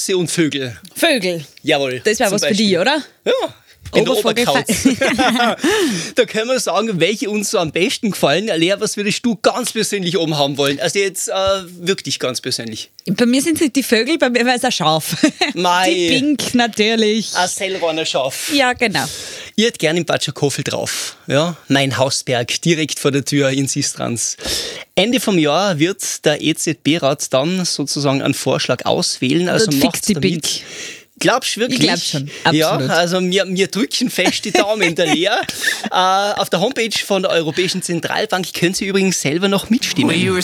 Mäuse und Vögel. Vögel. Jawohl. Das wäre was für dich, oder? Ja. In der Obervogel Oberkauz. Da können wir sagen, welche uns so am besten gefallen. Lea, was würdest du ganz persönlich oben haben wollen? Also jetzt wirklich ganz persönlich. Bei mir sind es nicht die Vögel, bei mir wäre es ein Schaf. Mei. Die Pink natürlich. Ein Sellroner Schaf. Ja, genau. Ich hätte gerne im Batschakofel drauf. Ja, mein Hausberg, direkt vor der Tür in Sistrans. Ende vom Jahr wird der EZB-Rat dann sozusagen einen Vorschlag auswählen. Also Fix macht's die damit. Pink. Glaubst du wirklich? Ich glaub schon, absolut. Ja, also wir drücken fest die Daumen der Lea. Auf der Homepage von der Europäischen Zentralbank können Sie übrigens selber noch mitstimmen.